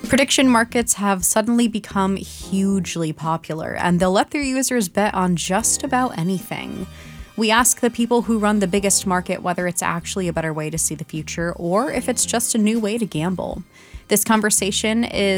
Prediction markets have suddenly become hugely popular, and they'll let their users bet on just about anything. We ask the people who run the biggest market whether it's actually a better way to see the future or if it's just a new way to gamble. This conversation is